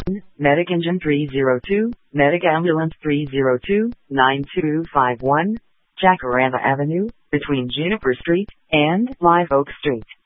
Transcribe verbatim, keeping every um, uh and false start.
Medic Engine three zero two, Medic Ambulance three zero two, nine two five one, Jacaranda Avenue, between Juniper Street and Live Oak Street.